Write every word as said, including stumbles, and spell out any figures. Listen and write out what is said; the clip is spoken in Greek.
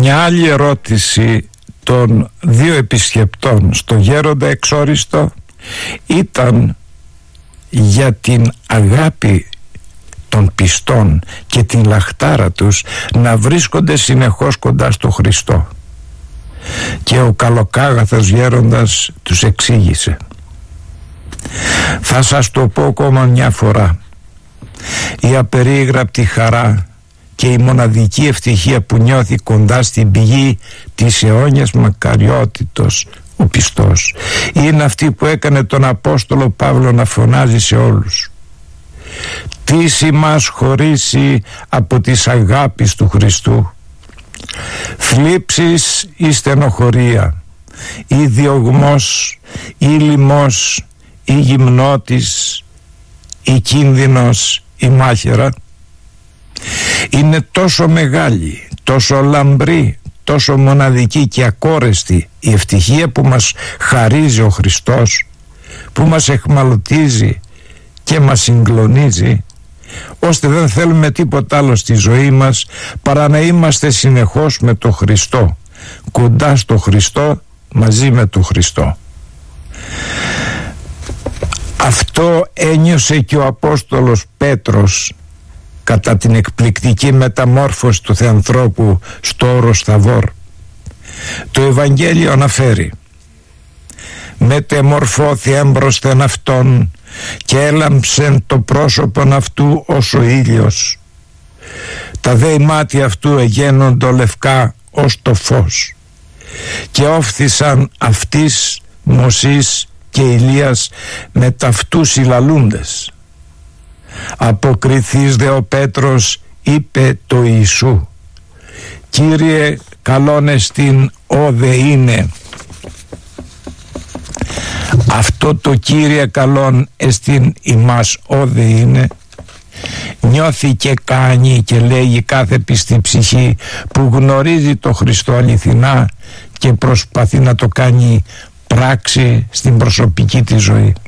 Μια άλλη ερώτηση των δύο επισκεπτών στο γέροντα Εξόριστο ήταν για την αγάπη των πιστών και την λαχτάρα τους να βρίσκονται συνεχώς κοντά στο Χριστό. Και ο καλοκάγαθος γέροντας τους εξήγησε. Θα σας το πω ακόμα μια φορά. Η απερίγραπτη χαρά και η μοναδική ευτυχία που νιώθει κοντά στην πηγή της αιώνιας μακαριότητος ο πιστός είναι αυτή που έκανε τον Απόστολο Παύλο να φωνάζει σε όλους: «Τι μας χωρίσει από τις αγάπης του Χριστού? Θλίψεις ή στενοχωρία, ή διωγμός, ή λιμός, ή γυμνότης, ή κίνδυνος, ή μάχαιρα. Είναι τόσο μεγάλη, τόσο λαμπρή, τόσο μοναδική και ακόρεστη η ευτυχία που μας χαρίζει ο Χριστός, που μας εχμαλωτίζει και μας συγκλονίζει, ώστε δεν θέλουμε τίποτα άλλο στη ζωή μας παρά να είμαστε συνεχώς με τον Χριστό, κοντά στο Χριστό, μαζί με τον Χριστό». Αυτό ένιωσε και ο Απόστολος Πέτρος κατά την εκπληκτική μεταμόρφωση του Θεανθρώπου στο όρος Θαβόρ. Το Ευαγγέλιο αναφέρει: «Μετεμορφώθη έμπροσθεν αυτόν και έλαμψεν το πρόσωπον αυτού ως ο ήλιος. Τα δε μάτια αυτού εγένοντο λευκά ως το φως και όφθησαν αυτής Μωσής και Ηλίας με ταυτούς συλλαλούντες. Αποκριθείς δε ο Πέτρος είπε το Ιησού: Κύριε, καλόν εστιν ο δε είναι». Αυτό το Κύριε καλόν εστιν ημάς ο δε είναι νιώθει και κάνει και λέγει κάθε πιστή ψυχή που γνωρίζει το Χριστό αληθινά και προσπαθεί να το κάνει πράξη στην προσωπική της ζωή.